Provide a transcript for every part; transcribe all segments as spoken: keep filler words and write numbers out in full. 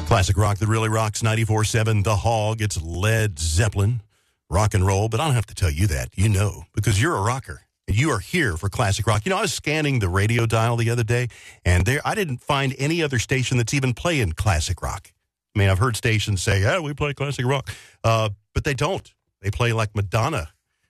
Classic rock that really rocks, ninety-four seven The Hog. It's Led Zeppelin, rock and roll. But I don't have to tell you that. You know, because you're a rocker. And you are here for classic rock. You know, I was scanning the radio dial the other day, and there I didn't find any other station that's even playing classic rock. I mean, I've heard stations say, yeah, we play classic rock. Uh, but they don't. They play like Madonna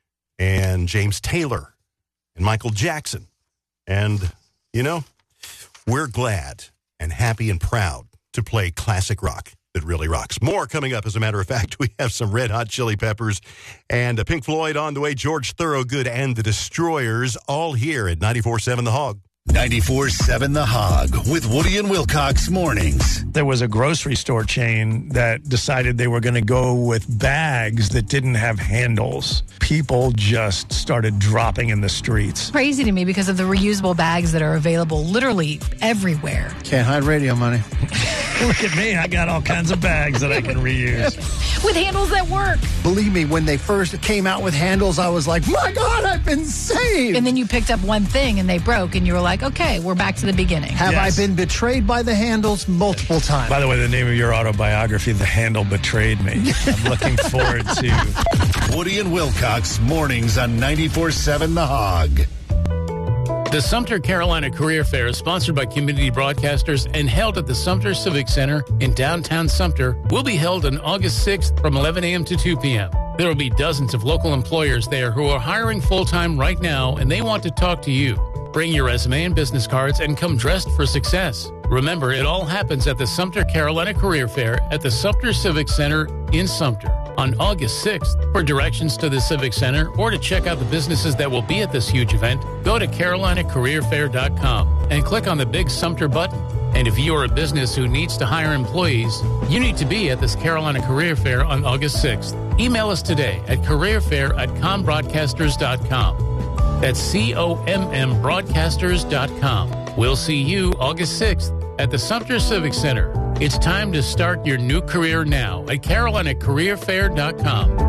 and James Taylor and Michael Jackson. And, you know, we're glad and happy and proud to play classic rock that really rocks. More coming up, as a matter of fact. We have some Red Hot Chili Peppers and a Pink Floyd on the way, George Thorogood and the Destroyers, all here at ninety-four seven The Hog. ninety-four seven The Hog with Woody and Wilcox mornings. There was a grocery store chain that decided they were going to go with bags that didn't have handles. People just started dropping in the streets. Crazy to me because of the reusable bags that are available literally everywhere. Can't hide radio money. Look at me. I got all kinds of bags that I can reuse. With handles that work. Believe me, when they first came out with handles, I was like, my God, I've been saved. And then you picked up one thing and they broke and you were like, okay, we're back to the beginning. Have Yes. I been betrayed by the handles? Multiple times. By the way, the name of your autobiography, The Handle Betrayed Me. I'm looking forward to... Woody and Wilcox mornings on ninety-four seven The Hog. The Sumter Carolina Career Fair is sponsored by Community Broadcasters and held at the Sumter Civic Center in downtown Sumter. Will be held on August sixth from eleven a.m. to two p.m. There will be dozens of local employers there who are hiring full-time right now, and they want to talk to you. Bring your resume and business cards and come dressed for success. Remember, it all happens at the Sumter Carolina Career Fair at the Sumter Civic Center in Sumter on August sixth. For directions to the Civic Center or to check out the businesses that will be at this huge event, go to carolina career fair dot com and click on the big Sumter button. And if you are a business who needs to hire employees, you need to be at this Carolina Career Fair on August sixth. Email us today at careerfair at com broadcasters dot com. That's C O M M broadcasters dot com. We'll see you August sixth at the Sumter Civic Center. It's time to start your new career now at carolina career fair dot com.